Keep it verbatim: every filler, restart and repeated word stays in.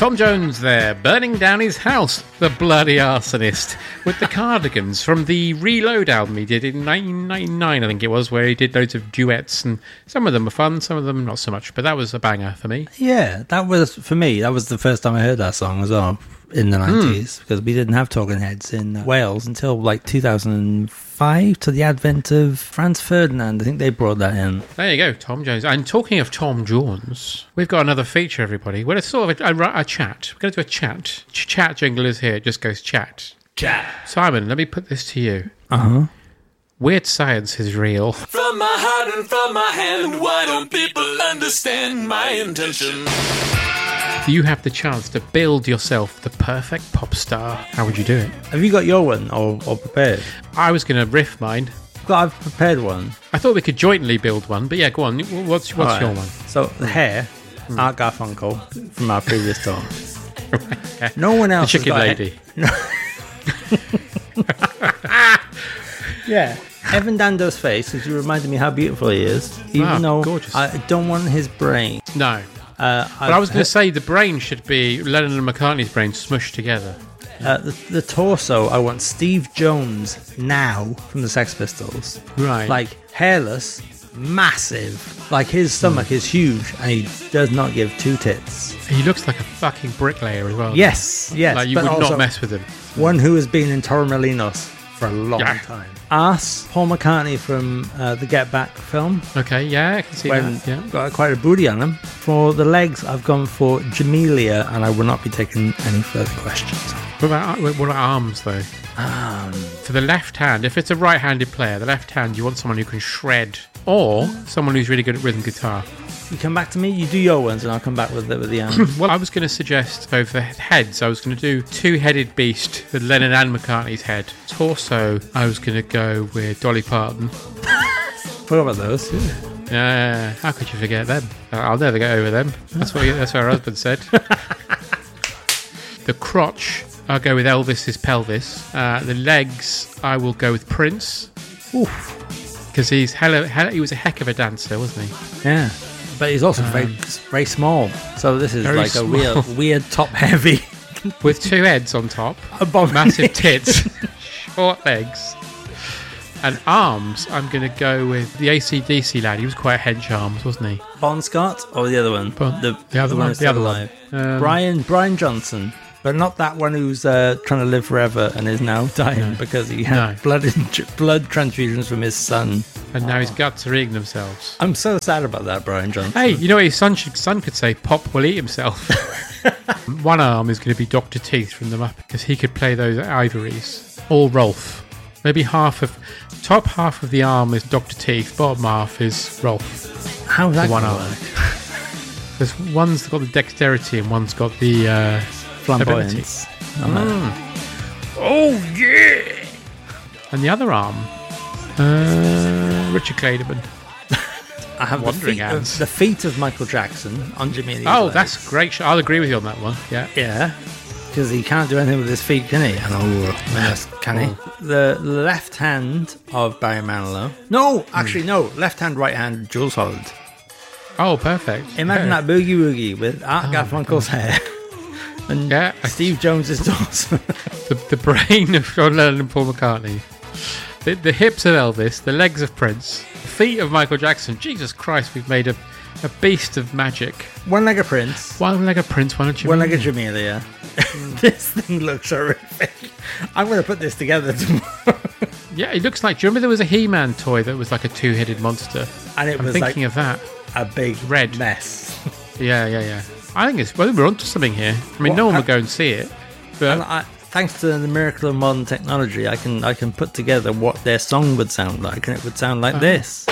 Tom Jones there, burning down his house, the bloody arsonist, with the Cardigans from the Reload album he did in nineteen ninety-nine, I think it was, where he did loads of duets, and some of them were fun, some of them not so much, but that was a banger for me. Yeah, that was, for me, that was the first time I heard that song as well, in the nineties, mm. because we didn't have Talking Heads in uh, Wales until like two thousand five, to the advent of Franz Ferdinand. I think they brought that in. There you go, Tom Jones. And talking of Tom Jones, we've got another feature, everybody. Well, it's sort of a, a, a chat. We're going to do a chat. Ch- chat jingle is here. It just goes chat. Chat. Simon, let me put this to you. Uh-huh. Weird science is real. From my heart and from my hand, why don't people understand my intention? You have the chance to build yourself the perfect pop star. How would you do it? Have you got your one or, or prepared? I was going to riff mine. But I've prepared one. I thought we could jointly build one, but yeah, go on. What's, what's right. your one? So, the hair, mm. Art Garfunkel, from our previous talk. No one else The chicken lady. No. Yeah. Evan Dando's face, because you reminded me how beautiful he is. Even oh, though gorgeous. I don't want his brain. No. Uh, but I was going to say the brain should be Lennon and McCartney's brain smushed together. Uh, the, the torso, I want Steve Jones now from the Sex Pistols. Right. Like, hairless, massive. Like, his stomach mm. is huge, and he does not give two tits. He looks like a fucking bricklayer as well. Yes, yes. Like, you would not mess with him. One who has been in Torremolinos for a long yeah. time. Arse, Paul McCartney from uh, the Get Back film. Okay, yeah, I can see when that. Yeah. Got quite a booty on him. For the legs, I've gone for Jamelia, and I will not be taking any further questions. What about, what about arms, though? Um, For the left hand, if it's a right-handed player, the left hand, you want someone who can shred, or someone who's really good at rhythm guitar. You come back to me, you do your ones, and I'll come back with the, with the arms. Well, I was going to suggest, so for heads, I was going to do two-headed beast with Lennon and McCartney's head. Torso, I was going to go with Dolly Parton. Forgot about those. Yeah. Yeah, how could you forget them? I'll never get over them. That's what that's what her husband said. The crotch, I'll go with Elvis's pelvis. Uh, the legs, I will go with Prince. Oof. Because he's hella, hella, he was a heck of a dancer, wasn't he? Yeah. But he's also um, very very small. So this is like small. a weird, weird top heavy. With two heads on top. Massive tits. Short legs. And arms, I'm going to go with the A C D C lad. He was quite hench arms, wasn't he? Bon Scott or the other one? Bon, the, the other the one. one The other alive. one. Um, Brian Brian Johnson. But not that one who's uh, trying to live forever and is now dying no. because he had no. blood in, blood transfusions from his son. And now his guts are eating themselves. I'm so sad about that, Brian Johnson. Hey, you know what his son, should, son could say? Pop will eat himself. One arm is going to be Doctor Teeth from the Muppets because he could play those ivories. Or Rolf. Maybe half of... Top half of the arm is Doctor Teeth. Bottom half is Rolf. How's that one arm? There's one's got the dexterity and one's got the... Uh, flamboyance. Mm. Oh, yeah! And the other arm, uh, Richard Clayderman. I have the feet, of, the feet of Michael Jackson on Jimmy. Oh, legs. That's great. I'll agree with you on that one. Yeah. Yeah. Because he can't do anything with his feet, can he? Oh, yes, can he? The left hand of Barry Manilow. No, actually, mm. no. Left hand, right hand, Jules Holland. Oh, perfect. Imagine yeah. that boogie woogie with Art oh Garfunkel's hair. And yeah, Steve Jones's torso. the, the brain of John Lennon and Paul McCartney. The, the hips of Elvis, the legs of Prince, the feet of Michael Jackson. Jesus Christ, we've made a, a beast of magic. One leg of Prince. One leg of Prince, one of Jamelia. One leg of Jamelia. This thing looks horrific. I'm going to put this together tomorrow. Yeah, it looks like... Do you remember there was a He-Man toy that was like a two-headed monster? And it I'm was thinking like of that. A big red mess. Yeah, yeah, yeah. I think it's... Well, we're onto something here. I mean, what, no one will go and see it. But I, thanks to the miracle of modern technology, I can I can put together what their song would sound like, and it would sound like oh. this.